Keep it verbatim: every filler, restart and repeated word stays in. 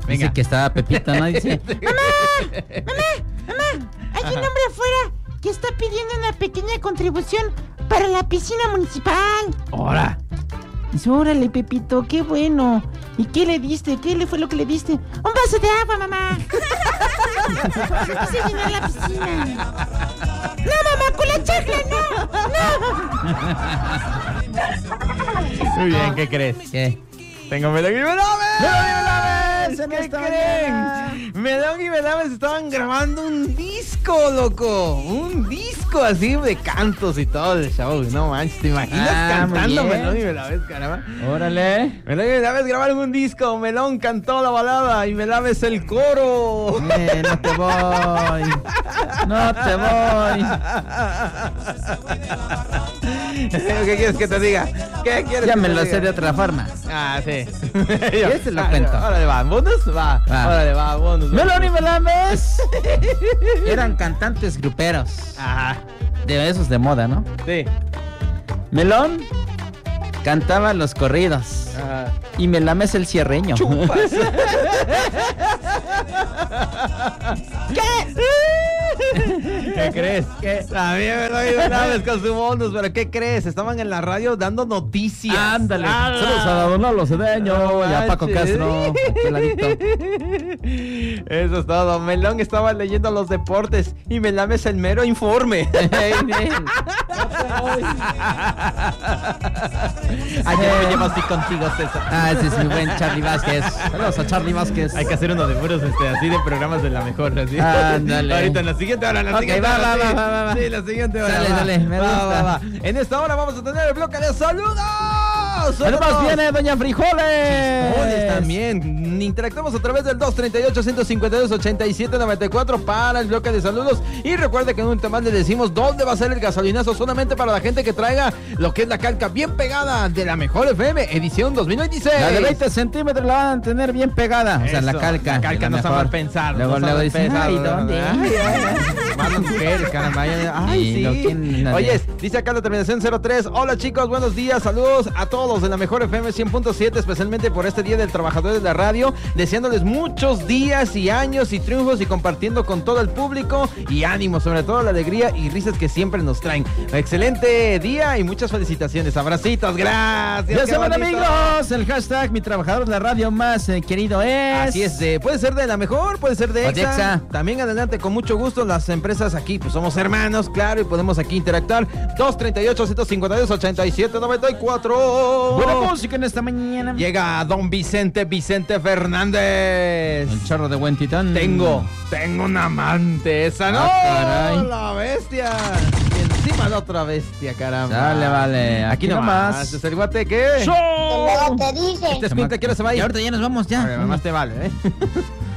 Venga. Dice que estaba Pepito, ¿no? Dice, ¡Mamá! ¡Mamá! ¡Mamá! Hay un hombre afuera que está pidiendo una pequeña contribución para la piscina municipal. ¡Hora! Dice, órale, Pepito, qué bueno. ¿Y qué le diste? ¿Qué le fue lo que le diste? ¡Un vaso de agua, mamá! ¡No se llenó la piscina! ¡No, mamá, con la chacla, no! ¡No! Muy bien, ¿qué crees? ¿qué? Tengo Melón y Melames. ¡Melón y Melames! ¿Qué esta creen? mañana. Melón y Melames estaban grabando un disco, loco. Un disco así de cantos y todo el show. No manches, ¿te imaginas Ah, muy cantando bien. Melón y Melames, caramba? Órale. Melón y Melames grabaron un disco. Melón cantó la balada y Melames el coro. Eh, no te voy. No te voy. ¿Qué quieres que te diga? ¿Qué quieres Ya que me te lo diga? sé de otra forma. Ah, sí. Yo te lo Ah, cuento. Órale, va. ¿Bonus? Va. Va. Órale, va. Bonus. Melón y Melames eran cantantes gruperos. Ajá. De esos de moda, ¿no? Sí. Melón cantaba los corridos. Ajá. Y Melames el cierreño. Chupas. ¿Qué crees? ¿Qué? También me lo iba a con su bonus, pero ¿qué crees? Estaban en la radio dando noticias. Ándale. Ah, Saludos a Don Lalo Cedeño no y a Paco manches. Castro. Aquel adicto. Eso es todo. Melón estaba leyendo los deportes y Melames el mero informe. Ayer me llevo así contigo, César. Ah, ese es mi buen Charlie Vázquez. Saludos a Charlie Vázquez. Hay que hacer uno de puros este, así de programas de la mejor, así. Ándale. Ahorita en la siguiente hora, en la Ok, siguiente va, hora. va, sí. va, va, va. Sí, la siguiente hora. Sale, va. sale, me Va, gusta. va, va. En esta hora vamos a tener el bloque de saludos. Además ¡Saludos! viene Doña Frijoles. Frijoles también. Interactuamos a través del dos treinta y ocho, ciento cincuenta y dos, ochenta y siete noventa y cuatro para el bloque de saludos. Y recuerde que en un tema le decimos dónde va a ser el gasolinazo solamente para la gente que traiga lo que es la calca bien pegada de la mejor F M, edición dos mil veintiséis. La de veinte centímetros la van a tener bien pegada. O sea, la Eso, calca. La calca de no la está mejor. mal pensado. Luego, no está luego mal dicen, pensado, ay, ¿no? ¿dónde? Ay, ay, ay. Van las mujeres, caramba. Ay, ay, Y sí. lo que- no, Oye, no. dice acá la terminación cero tres. Hola chicos, buenos días. Saludos a todos de la mejor F M cien punto siete, especialmente por este Día del Trabajador de la Radio. Deseándoles muchos días y años y triunfos y compartiendo con todo el público y ánimo, sobre todo la alegría y risas que siempre nos traen. Excelente día y muchas felicitaciones. Abracitos, gracias. Ya qué saben, bonito. amigos, el hashtag mi trabajador de la radio más eh, querido es. Así es, de, puede ser de la mejor, puede ser de O de Exa. Exa. También adelante, con mucho gusto. Las empresas aquí, pues somos hermanos, claro, y podemos aquí interactuar. dos treinta y ocho, ciento cincuenta y dos, ochenta y siete noventa y cuatro. Buena música en esta mañana. Llega don Vicente, Vicente Fernández. El chorro de buen titán. Tengo, tengo un amante, esa no, Ah, caray. la bestia. Y encima la otra bestia, caramba. Sale, vale. Aquí, Aquí nomás. nomás. ¿Es el guate qué? ¡Show! Luego te dije. Este escuinte, ¿qué hora se va a Y ir? ahorita ya nos vamos, ya. A ver, más te vale, ¿eh?